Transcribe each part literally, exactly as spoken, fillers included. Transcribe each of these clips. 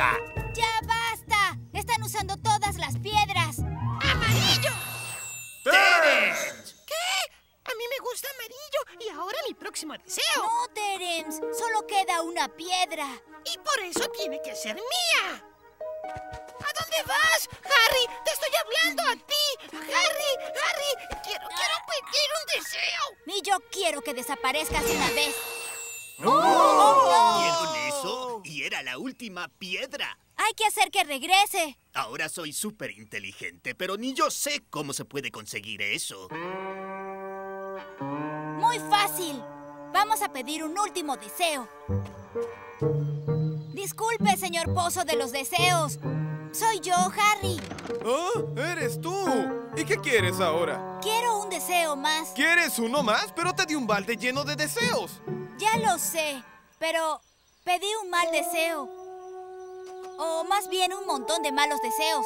rosa. ¡Ya basta! Están usando todas las piedras. ¡Amarillo! ¡Terence! ¿Qué? A mí me gusta amarillo y ahora mi próximo deseo. No, Terence. Solo queda una piedra. Y por eso tiene que ser mía. ¿A dónde vas, Harry? ¡Te estoy hablando a ti! ¡Harry! ¡Harry! ¡Quiero, quiero pedir un deseo! Y yo quiero que desaparezcas una vez. ¡Oh! ¿Vieron eso? Y era la última piedra. Hay que hacer que regrese. Ahora soy súper inteligente, pero ni yo sé cómo se puede conseguir eso. Muy fácil. Vamos a pedir un último deseo. Disculpe, señor Pozo de los Deseos. Soy yo, Harry. ¡Oh! ¡Eres tú! ¿Y qué quieres ahora? Quiero un deseo más. ¿Quieres uno más? Pero te di un balde lleno de deseos. Ya lo sé, pero pedí un mal deseo. O más bien un montón de malos deseos.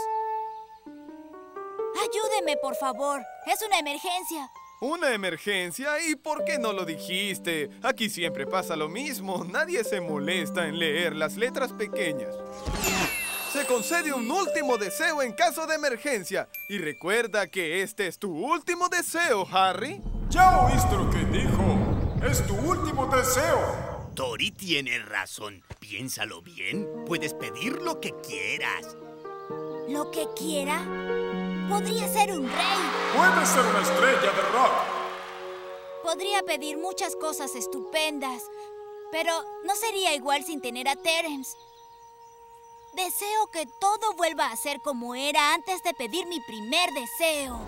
Ayúdeme, por favor. Es una emergencia. ¿Una emergencia? ¿Y por qué no lo dijiste? Aquí siempre pasa lo mismo. Nadie se molesta en leer las letras pequeñas. Se concede un último deseo en caso de emergencia. Y recuerda que este es tu último deseo, Harry. Ya oíste lo que dijo. Es tu último deseo. Tori tiene razón. Piénsalo bien. Puedes pedir lo que quieras. ¿Lo que quiera? Podría ser un rey. Puedes ser una estrella de rock. Podría pedir muchas cosas estupendas, pero no sería igual sin tener a Terence. Deseo que todo vuelva a ser como era antes de pedir mi primer deseo.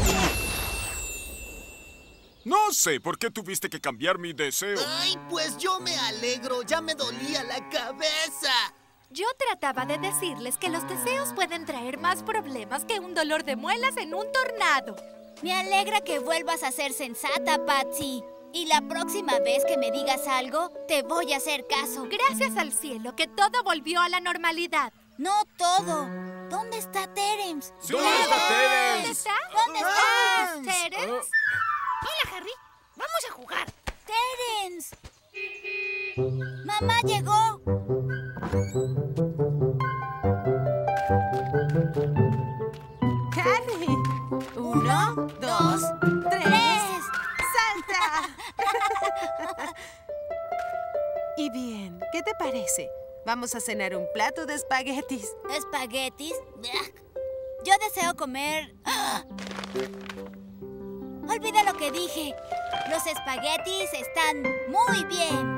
No sé por qué tuviste que cambiar mi deseo. Ay, pues yo me alegro. Ya me dolía la cabeza. Yo trataba de decirles que los deseos pueden traer más problemas que un dolor de muelas en un tornado. Me alegra que vuelvas a ser sensata, Patsy. Y la próxima vez que me digas algo, te voy a hacer caso. Gracias al cielo que todo volvió a la normalidad. No todo. ¿Dónde está Terence? Sí, ¿dónde está Terence? ¿Dónde está? ¿Dónde está? ¿Terence? Hola, Harry. Vamos a jugar. ¡Terence! ¡Mamá llegó! Harry. Uno, dos, tres. ¡Salta! Y bien, ¿qué te parece? Vamos a cenar un plato de espaguetis. ¿Espaguetis? Yo deseo comer... ¡Ah! Olvida lo que dije. Los espaguetis están muy bien.